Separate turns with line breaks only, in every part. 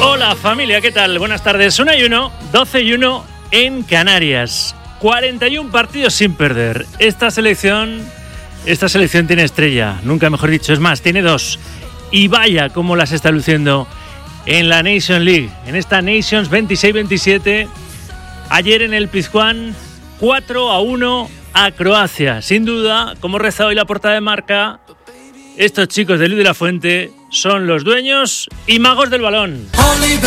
Hola familia, ¿qué tal? Buenas tardes. 1-1, 12-1 en Canarias. 41 partidos sin perder. Esta selección tiene estrella, nunca mejor dicho. Es más, tiene dos. Y vaya cómo las está luciendo en la Nation League. En esta Nations 26-27. Ayer en el Pizjuán, 4-1 a Croacia. Sin duda, como reza hoy la portada de Marca, estos chicos de Luis de la Fuente son los dueños y magos del balón.
Oliver,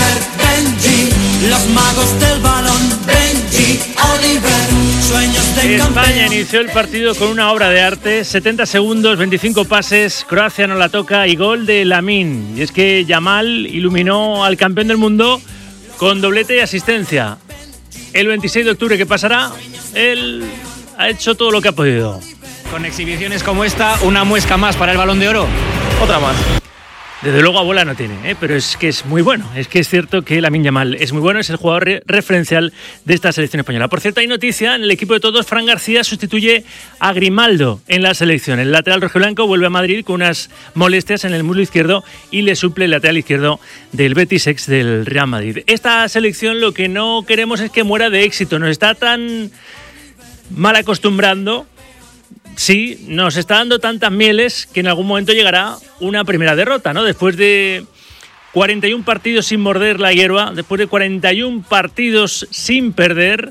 Benji, los magos del balón. Benji, Oliver, sueños de campeón.
España inició el partido con una obra de arte. 70 segundos, 25 pases, Croacia no la toca y gol de Lamine. Y es que Yamal iluminó al campeón del mundo con doblete y asistencia. El 26 de octubre que pasará, él ha hecho todo lo que ha podido.
Con exhibiciones como esta, una muesca más para el Balón de Oro.
Otra más.
Desde luego abuela no tiene, pero es que es muy bueno. Es que es cierto que Lamine Yamal es muy bueno, es el jugador referencial de esta selección española. Por cierto, hay noticia, en el equipo de todos, Fran García sustituye a Grimaldo en la selección. El lateral rojiblanco vuelve a Madrid con unas molestias en el muslo izquierdo y le suple el lateral izquierdo del Betis, ex del Real Madrid. Esta selección lo que no queremos es que muera de éxito. Nos está tan mal acostumbrando. Sí, nos está dando tantas mieles que en algún momento llegará una primera derrota, ¿no? Después de 41 partidos sin morder la hierba, después de 41 partidos sin perder,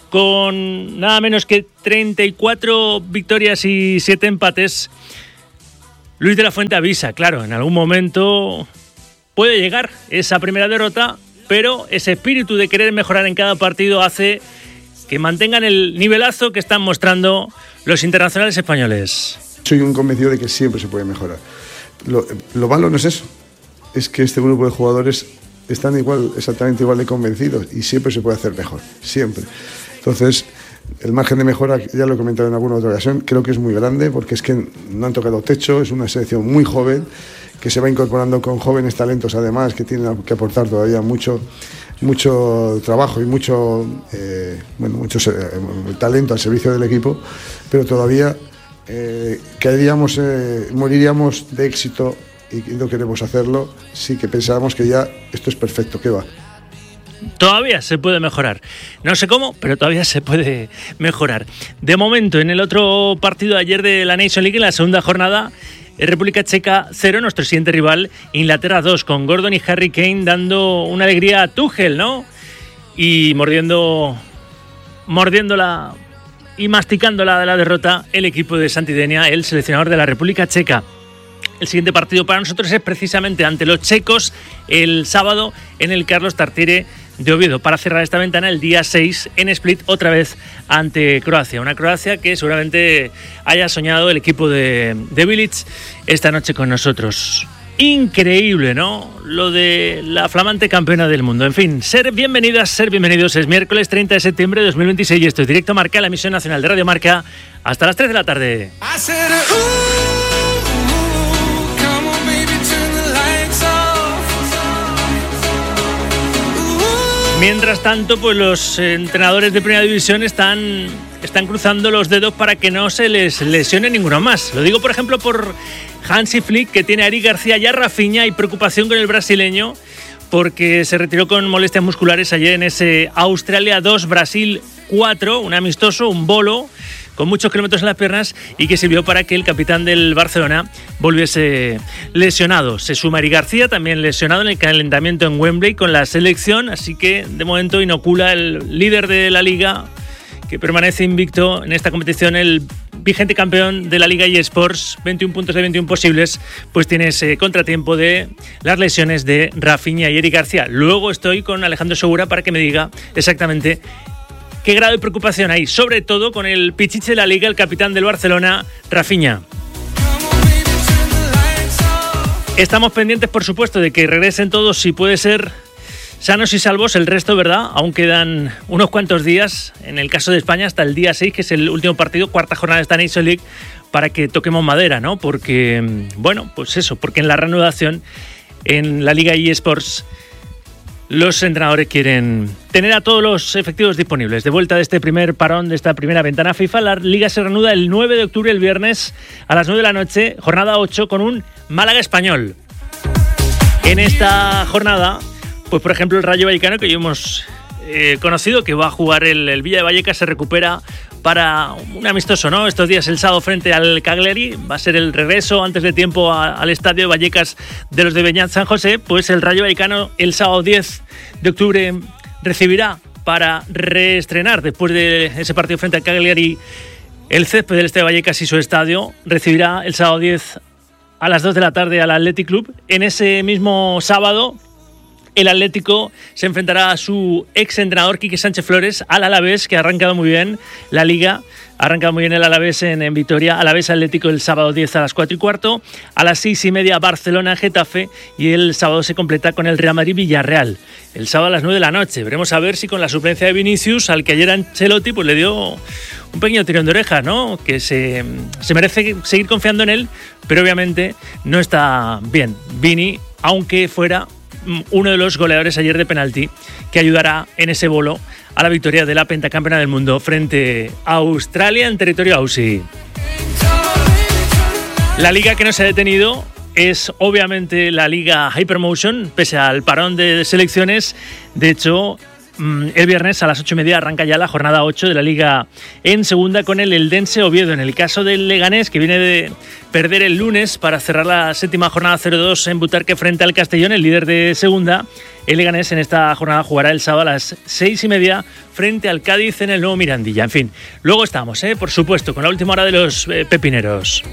con nada menos que 34 victorias y 7 empates, Luis de la Fuente avisa, claro, en algún momento puede llegar esa primera derrota, pero ese espíritu de querer mejorar en cada partido hace que mantengan el nivelazo que están mostrando los internacionales españoles.
Soy un convencido de que siempre se puede mejorar. Lo malo no es eso, es que este grupo de jugadores están exactamente igual de convencidos y siempre se puede hacer mejor, siempre. Entonces, el margen de mejora, ya lo he comentado en alguna otra ocasión, creo que es muy grande porque es que no han tocado techo, es una selección muy joven que se va incorporando con jóvenes talentos además que tienen que aportar todavía mucho trabajo y mucho talento al servicio del equipo, pero todavía moriríamos de éxito y no queremos hacerlo, sí que pensábamos que ya esto es perfecto, ¿qué va?
Todavía se puede mejorar. No sé cómo, pero todavía se puede mejorar. De momento, en el otro partido de ayer de la Nation League, en la segunda jornada, República Checa 0, nuestro siguiente rival, Inglaterra 2, con Gordon y Harry Kane dando una alegría a Tuchel, ¿no? Y mordiéndola y masticándola de la derrota el equipo de Santidenia, el seleccionador de la República Checa. El siguiente partido para nosotros es precisamente ante los checos el sábado en el Carlos Tartiere de Oviedo, para cerrar esta ventana el día 6 en Split, otra vez ante Croacia. Una Croacia que seguramente haya soñado el equipo de Bilic esta noche con nosotros. Increíble, ¿no? Lo de la flamante campeona del mundo. En fin, ser bienvenidos. Es miércoles 30 de septiembre de 2026 y esto es Directo Marca, la emisión nacional de Radio Marca, hasta las 3 de la tarde. Mientras tanto, pues los entrenadores de Primera División están cruzando los dedos para que no se les lesione ninguno más. Lo digo, por ejemplo, por Hansi Flick, que tiene a Eric García y a Rafinha, y preocupación con el brasileño porque se retiró con molestias musculares ayer en ese Australia 2, Brasil 4, un amistoso, un bolo, con muchos kilómetros en las piernas y que sirvió para que el capitán del Barcelona volviese lesionado. Se suma Eric García, también lesionado en el calentamiento en Wembley con la selección, así que de momento inocula el líder de la Liga, que permanece invicto en esta competición, el vigente campeón de la Liga eSports, 21 puntos de 21 posibles, pues tiene ese contratiempo de las lesiones de Rafinha y Eric García. Luego estoy con Alejandro Segura para que me diga exactamente qué grado de preocupación hay, sobre todo con el pichiche de la Liga, el capitán del Barcelona, Rafinha. Estamos pendientes, por supuesto, de que regresen todos, si puede ser, sanos y salvos. El resto, ¿verdad? Aún quedan unos cuantos días, en el caso de España, hasta el día 6, que es el último partido, cuarta jornada de esta Nation League, para que toquemos madera, ¿no? Porque, bueno, pues eso, porque en la reanudación en la Liga eSports los entrenadores quieren tener a todos los efectivos disponibles. De vuelta de este primer parón, de esta primera ventana FIFA, la Liga se reanuda el 9 de octubre, el viernes, a las 9 de la noche, jornada 8, con un Málaga Español. En esta jornada Pues por ejemplo el Rayo Vallecano, que ya hemos conocido que va a jugar el Villa de Vallecas, se recupera para un amistoso, ¿no? Estos días, el sábado, frente al Cagliari. Va a ser el regreso antes de tiempo al estadio de Vallecas de los de Beñat San José. Pues el Rayo Vallecano el sábado 10 de octubre recibirá, para reestrenar después de ese partido frente al Cagliari, el césped del Estadio Vallecas y su estadio. Recibirá el sábado 10 a las 2 de la tarde al Athletic Club. En ese mismo sábado, el Atlético se enfrentará a su exentrenador Quique Sánchez Flores, al Alavés, que ha arrancado muy bien la Liga. Ha arrancado muy bien el Alavés en Vitoria. Alavés Atlético el sábado 10 a las 4:15. A las 6:30 Barcelona Getafe. Y el sábado se completa con el Real Madrid Villarreal. El sábado a las 9 de la noche. Veremos a ver si con la suplencia de Vinicius, al que ayer Ancelotti pues le dio un pequeño tirón de orejas, ¿no? Que se merece seguir confiando en él, pero obviamente no está bien Vini, aunque fuera uno de los goleadores ayer de penalti, que ayudará en ese bolo a la victoria de la pentacampeona del mundo frente a Australia en territorio aussie. La liga que no se ha detenido es obviamente la liga Hypermotion, pese al parón de selecciones. De hecho, el viernes a las 8:30 arranca ya la jornada 8 de la Liga en segunda con el Eldense Oviedo. En el caso del Leganés, que viene de perder el lunes para cerrar la séptima jornada 0-2 en Butarque frente al Castellón, el líder de segunda, el Leganés en esta jornada jugará el sábado a las 6:30 frente al Cádiz en el nuevo Mirandilla. En fin, luego estamos, por supuesto, con la última hora de los pepineros.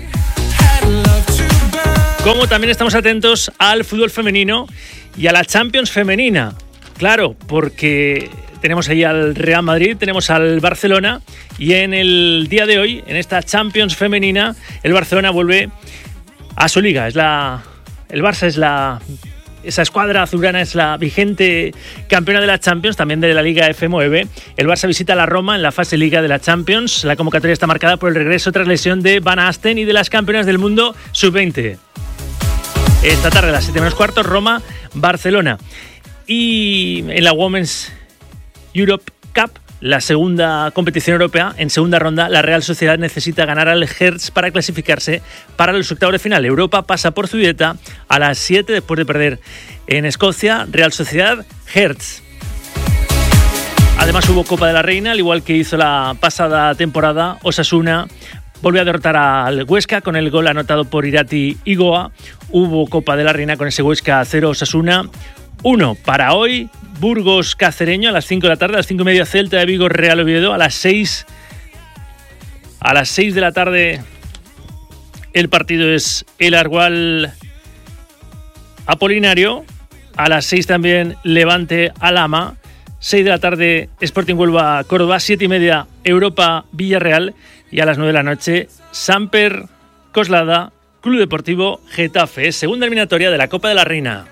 Como también estamos atentos al fútbol femenino y a la Champions femenina. Claro, porque tenemos ahí al Real Madrid, tenemos al Barcelona, y en el día de hoy, en esta Champions femenina, el Barcelona vuelve a su liga. El Barça esa escuadra azulgrana es la vigente campeona de la Champions, también de la Liga F9. El Barça visita a la Roma en la fase Liga de la Champions. La convocatoria está marcada por el regreso tras lesión de Van Asten y de las campeonas del mundo sub-20. Esta tarde a las 7:15, Roma-Barcelona. Y en la Women's Europe Cup, la segunda competición europea, en segunda ronda, la Real Sociedad necesita ganar al Hertz para clasificarse para los octavos de final. Europa pasa por Zubieta a las 7 después de perder en Escocia. Real Sociedad, Hertz. Además hubo Copa de la Reina, al igual que hizo la pasada temporada. Osasuna volvió a derrotar al Huesca con el gol anotado por Irati Igoa. Hubo Copa de la Reina con ese Huesca 0, Osasuna 1. Para hoy, Burgos Cacereño a las 5 de la tarde, a las 5:30 Celta de Vigo Real Oviedo, a las 6 de la tarde el partido es el Argual Apolinario, a las 6 también Levante Alhama, 6 de la tarde Sporting Huelva Córdoba, 7:30 Europa Villarreal, y a las 9 de la noche Samper Coslada Club Deportivo Getafe, segunda eliminatoria de la Copa de la Reina.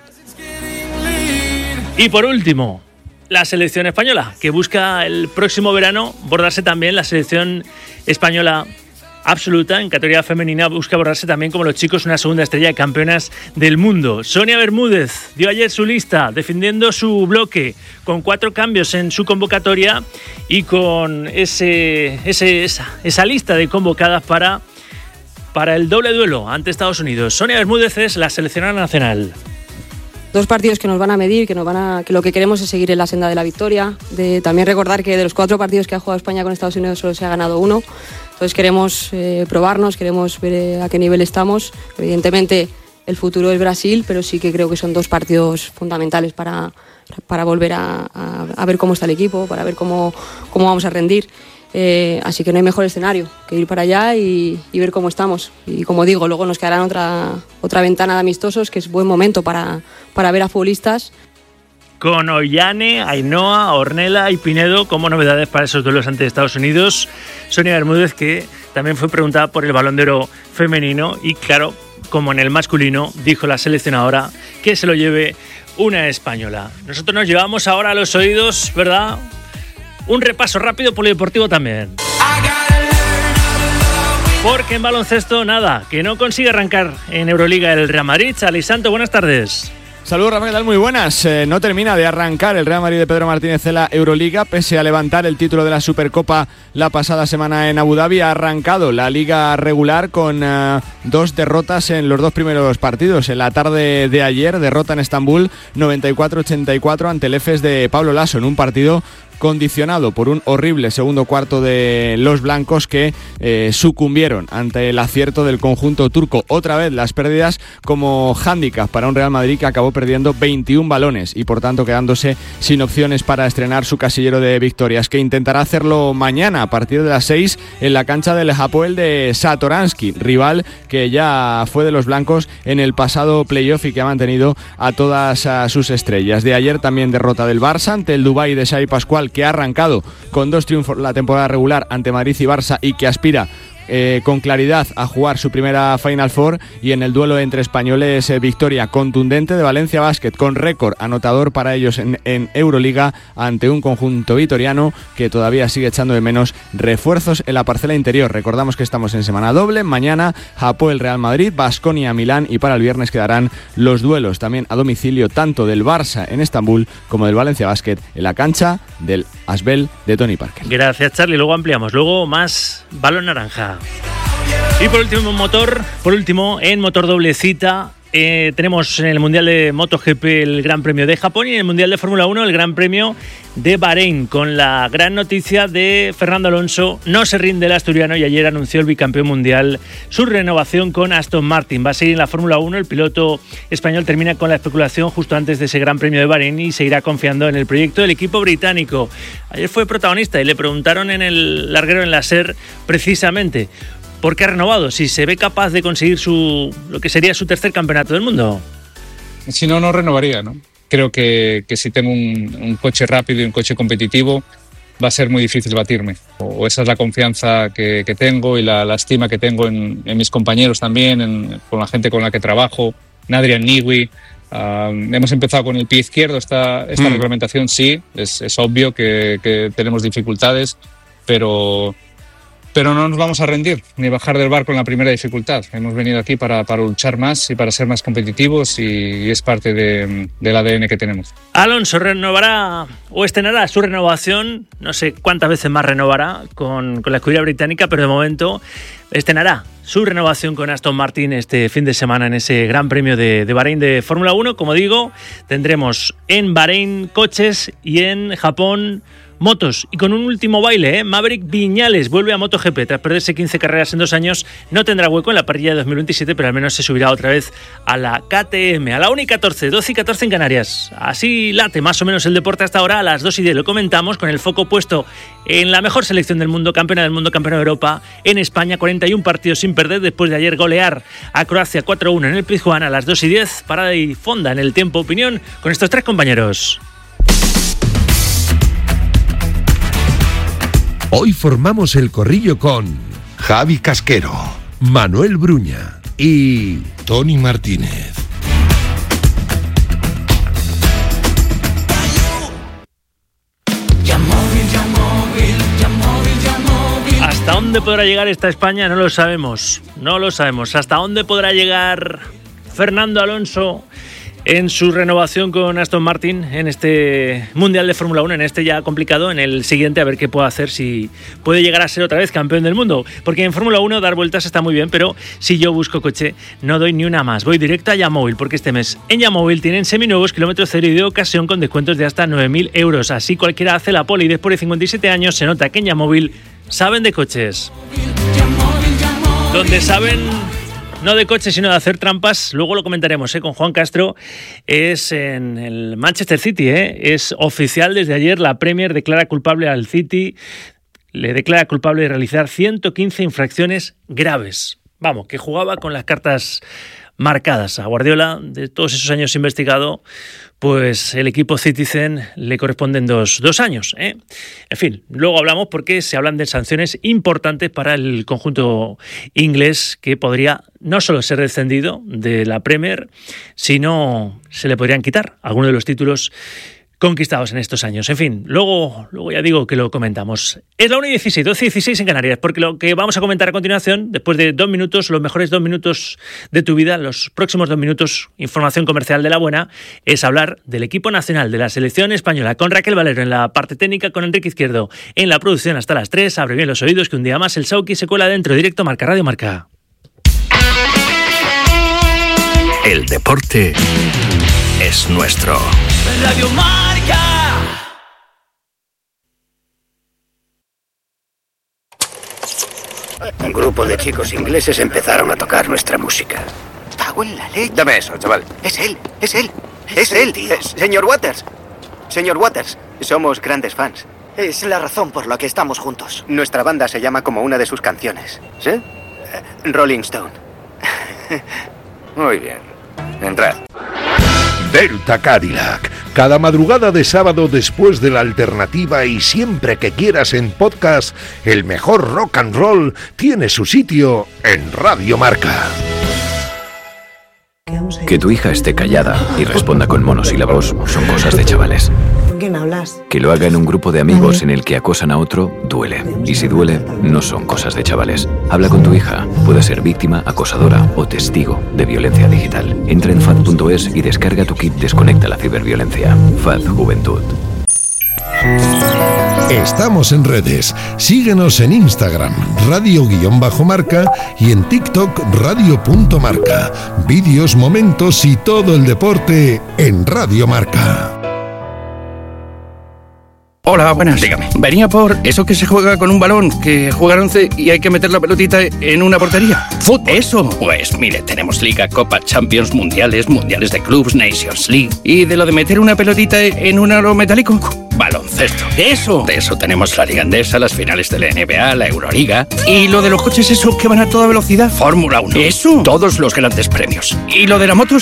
Y por último, la selección española, que busca el próximo verano bordarse también. La selección española absoluta en categoría femenina busca bordarse también, como los chicos, una segunda estrella de campeonas del mundo. Sonia Bermúdez dio ayer su lista defendiendo su bloque con 4 cambios en su convocatoria y con esa lista de convocadas para el doble duelo ante Estados Unidos. Sonia Bermúdez es la seleccionada nacional.
2 partidos que nos van a medir, que lo que queremos es seguir en la senda de la victoria. También recordar que de los 4 partidos que ha jugado España con Estados Unidos solo se ha ganado 1. Entonces queremos probarnos, queremos ver a qué nivel estamos. Evidentemente el futuro es Brasil, pero sí que creo que son 2 partidos fundamentales para volver a ver cómo está el equipo, para ver cómo vamos a rendir. Así que no hay mejor escenario que ir para allá y ver cómo estamos. Y como digo, luego nos quedará otra ventana de amistosos, que es buen momento para ver a futbolistas.
Con Ollane, Ainhoa, Ornella y Pinedo como novedades para esos duelos ante Estados Unidos. Sonia Bermúdez, que también fue preguntada por el Balón de Oro femenino, y claro, como en el masculino, dijo la seleccionadora que se lo lleve una española. Nosotros nos llevamos ahora a los oídos, ¿verdad?, un repaso rápido polideportivo también. Porque en baloncesto, nada, que no consigue arrancar en Euroliga el Real Madrid. Charly Santo, buenas tardes.
Saludos, Rafa, ¿qué tal? Muy buenas. No termina de arrancar el Real Madrid de Pedro Martínez en la Euroliga, pese a levantar el título de la Supercopa la pasada semana en Abu Dhabi. Ha arrancado la liga regular con 2 derrotas en los 2 primeros partidos. En la tarde de ayer, derrota en Estambul 94-84 ante el Efes de Pablo Lasso, en un partido condicionado por un horrible segundo cuarto de los blancos que sucumbieron ante el acierto del conjunto turco. Otra vez las pérdidas como hándicap para un Real Madrid que acabó perdiendo 21 balones y por tanto quedándose sin opciones para estrenar su casillero de victorias, que intentará hacerlo mañana a partir de las 6 en la cancha del Hapoel de Satoransky, rival que ya fue de los blancos en el pasado playoff y que ha mantenido a todas sus estrellas. De ayer también derrota del Barça ante el Dubái de Xavi Pascual, que ha arrancado con 2 triunfos la temporada regular ante Madrid y Barça y que aspira con claridad a jugar su primera Final Four. Y en el duelo entre españoles, victoria contundente de Valencia Basket con récord anotador para ellos en Euroliga ante un conjunto vitoriano que todavía sigue echando de menos refuerzos en la parcela interior. Recordamos que estamos en semana doble, mañana Hapoel Real Madrid, Baskonia Milán, y para el viernes quedarán los duelos también a domicilio tanto del Barça en Estambul como del Valencia Basket en la cancha del Asbel de Tony Parker.
Gracias, Charlie. Luego ampliamos, luego más balón naranja. Y por último, en motor doble cita, tenemos en el Mundial de MotoGP el Gran Premio de Japón y en el Mundial de Fórmula 1 el Gran Premio de Bahrein, con la gran noticia de Fernando Alonso. No se rinde el asturiano y ayer anunció el bicampeón mundial su renovación con Aston Martin. Va a seguir en la Fórmula 1. El piloto español termina con la especulación justo antes de ese Gran Premio de Bahrein y seguirá confiando en el proyecto del equipo británico. Ayer fue protagonista y le preguntaron en el larguero en la SER precisamente ¿por qué ha renovado? Si se ve capaz de conseguir lo que sería su tercer campeonato del mundo.
Si no, no renovaría, ¿no? Creo que si tengo un coche rápido y un coche competitivo va a ser muy difícil batirme. O esa es la confianza que tengo y la estima que tengo en mis compañeros también, con la gente con la que trabajo, en Adrian Newey. Hemos empezado con el pie izquierdo esta reglamentación, sí, es obvio que tenemos dificultades, pero no nos vamos a rendir ni bajar del barco en la primera dificultad. Hemos venido aquí para luchar más y para ser más competitivos y es parte del ADN que tenemos.
Alonso renovará o estrenará su renovación, no sé cuántas veces más renovará con la escudería británica, pero de momento estrenará su renovación con Aston Martin este fin de semana en ese Gran Premio de Bahrein de Fórmula 1. Como digo, tendremos en Bahrein coches y en Japón motos. Y con un último baile, Maverick Viñales vuelve a MotoGP. Tras perderse 15 carreras en 2 años, no tendrá hueco en la parrilla de 2027, pero al menos se subirá otra vez a la KTM, a la 1:14, 12:14 en Canarias. Así late más o menos el deporte hasta ahora. A las 2:10 lo comentamos, con el foco puesto en la mejor selección del mundo, campeona del mundo, campeona de Europa, en España. 41 partidos sin perder después de ayer golear a Croacia 4-1 en el Pizjuán. A las 2:10, parada y fonda en el tiempo opinión con estos 3 compañeros.
Hoy formamos el corrillo con Javi Casquero, Manuel Bruña y Tony Martínez.
¿Hasta dónde podrá llegar esta España? No lo sabemos. ¿Hasta dónde podrá llegar Fernando Alonso en su renovación con Aston Martin en este Mundial de Fórmula 1, en este ya complicado, en el siguiente a ver qué puede hacer, si puede llegar a ser otra vez campeón del mundo? Porque en Fórmula 1 dar vueltas está muy bien, pero si yo busco coche no doy ni una más, voy directo a Yamóvil, porque este mes en Yamóvil tienen seminuevos, kilómetro cero y de ocasión con descuentos de hasta 9.000 euros. Así cualquiera hace la poli y después de 57 años se nota que en Yamóvil saben de coches. Donde saben no de coches, sino de hacer trampas, luego lo comentaremos con Juan Castro, es en el Manchester City. Es oficial desde ayer, la Premier declara culpable al City, le declara culpable de realizar 115 infracciones graves. Vamos, que jugaba con las cartas marcadas. A Guardiola, de todos esos años investigado, pues el equipo Citizen le corresponden dos años. En fin, luego hablamos porque se hablan de sanciones importantes para el conjunto inglés, que podría no solo ser descendido de la Premier, sino se le podrían quitar algunos de los títulos conquistados en estos años. En fin, luego ya digo que lo comentamos. Es la 1:16, 12:16 en Canarias, porque lo que vamos a comentar a continuación, después de 2 minutos, los mejores 2 minutos de tu vida, los próximos 2 minutos, información comercial de la buena, es hablar del equipo nacional de la selección española, con Raquel Valero en la parte técnica, con Enrique Izquierdo en la producción hasta las 3. Abre bien los oídos que un día más el Sauki se cuela dentro. Directo Marca Radio Marca.
El deporte es nuestro.
Radio Marca.
Un grupo de chicos ingleses empezaron a tocar nuestra música.
¡Cago en la leche!
Dame eso, chaval.
Es él. Es él, tío.
Señor Waters. Señor Waters, somos grandes fans.
Es la razón por la que estamos juntos.
Nuestra banda se llama como una de sus canciones. ¿Sí? Rolling Stone. Muy bien. Entrad.
Delta Cadillac. Cada madrugada de sábado después de la alternativa y siempre que quieras en podcast, el mejor rock and roll tiene su sitio en Radio Marca.
Que tu hija esté callada y responda con monosílabos son cosas de chavales.
¿Con quién hablas?
Que lo haga en un grupo de amigos en el que acosan a otro, duele. Y si duele, no son cosas de chavales. Habla con tu hija. Puede ser víctima, acosadora o testigo de violencia digital. Entra en FAD.es y descarga tu kit Desconecta la ciberviolencia. FAD Juventud.
Estamos en redes. Síguenos en Instagram, radio_marca, y en TikTok, radio.marca. Vídeos, momentos y todo el deporte en Radio Marca.
Hola, buenas. Dígame. Venía por eso que se juega con un balón, que juegan 11 y hay que meter la pelotita en una portería. ¡Fútbol! ¡Eso! Pues mire, tenemos Liga, Copa, Champions, Mundiales, Mundiales de Clubs, Nations League. ¿Y de lo de meter una pelotita en un aro metálico? Baloncesto. ¡Eso! De eso tenemos la Liga Endesa, las finales de la NBA, la Euroliga. ¿Y lo de los coches esos que van a toda velocidad? Fórmula 1. ¿Eso? Todos los grandes premios. ¿Y lo de la moto?